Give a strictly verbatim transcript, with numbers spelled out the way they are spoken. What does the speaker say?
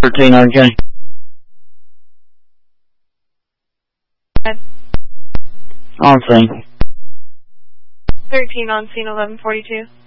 thirteen R K. On scene. thirteen on scene, eleven forty-two.